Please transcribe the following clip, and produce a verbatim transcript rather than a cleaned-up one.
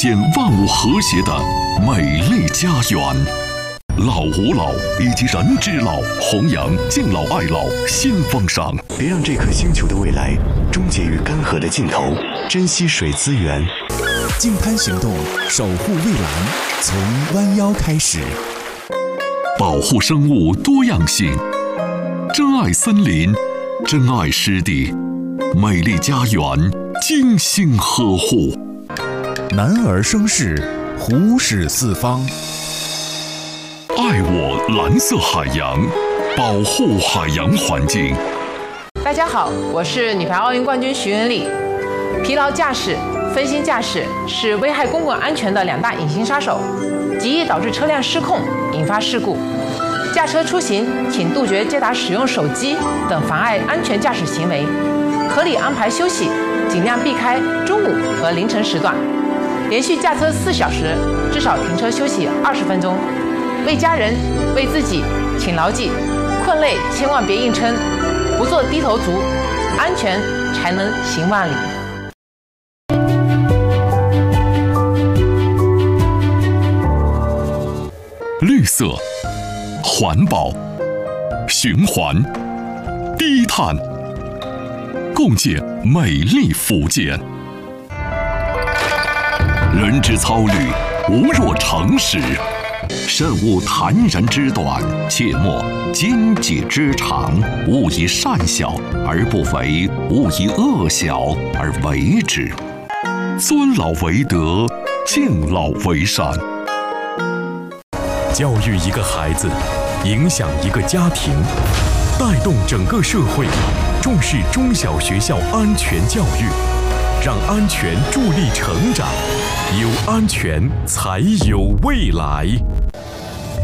建万物和谐的美丽家园。老吾老以及人之老，弘扬敬老爱老新风尚。 别让这颗星球的未来终结于干涸的尽头，珍惜水资源。 净滩行动，守护蔚蓝，从弯腰开始。 保护生物多样性，珍爱森林，珍爱湿地，美丽家园精心呵护。 男儿生事，虎视四方。 爱我蓝色海洋，保护海洋环境。 大家好，我是女排奥运冠军徐文丽。疲劳驾驶、分心驾驶是危害公共安全的两大隐形杀手，极易导致车辆失控，引发事故。驾车出行，请杜绝接打使用手机等妨碍安全驾驶行为，合理安排休息，尽量避开中午和凌晨时段。连续驾车四小时，至少停车休息二十分钟。为家人，为自己，请牢记：困累千万别硬撑，不做低头族，安全才能行万里。 绿色、环保、循环、低碳，共建美丽福建。人之操虑，无若诚实。慎勿谈人之短，切莫奸己之长。勿以善小而不为，勿以恶小而为之。尊老为德，敬老为善。 教育一个孩子，影响一个家庭，带动整个社会，重视中小学校安全教育，让安全助力成长，有安全才有未来。